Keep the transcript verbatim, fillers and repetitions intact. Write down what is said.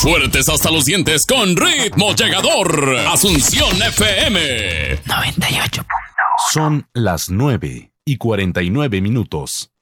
Fuertes hasta los dientes con ritmo llegador. Asunción F M noventa y ocho. Son las nueve y cuarenta y nueve minutos.